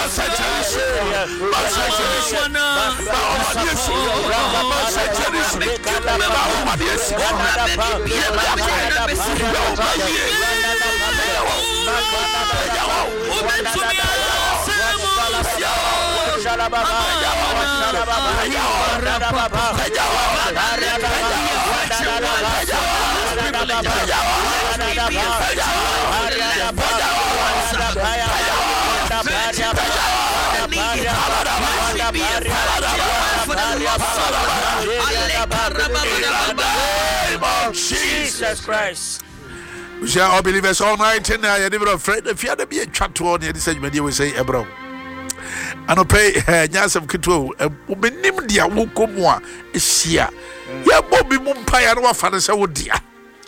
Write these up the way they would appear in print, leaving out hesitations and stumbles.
Jesus Christ. We shall all believers all night and I never afraid if you had to be a chat to on the same media we say ebro. And pay nyasam kito menim dia wokomu a ehia ye bobi mumpaya no afane se wodia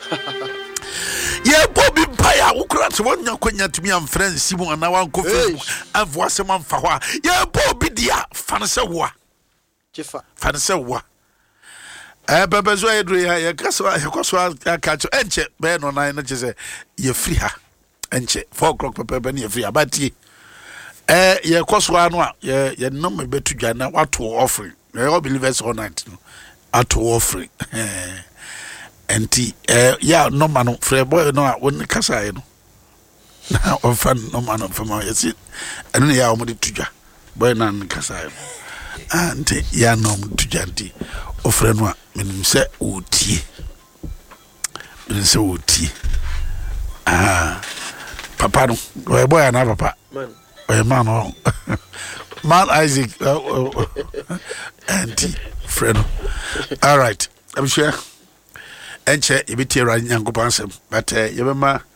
ye bobi mpaya wokura se wonya kwanya tumi am friends mu ana wan ko Facebook anvo asem amfa ho a ye bobi dia fane se wo a chifa fane se wo bebezo edru ya kaso akacho enche be no na na chese ye free ha enche 4 o'clock pepe be na ye free abati ye koso anu a ye no me betu dwa na wato offering all believers all night no ato offering enti ya no manu free boy no a won kasa ye no na ofan no manu fama ye si enu ya omudi tudwa boy na kasa ye ante ya no omudi tudwa enti offering no a menim se otie papa no boy na papa man man man Isaac auntie friend all right I'm sure enche ibiti ra nyankopansem but yebema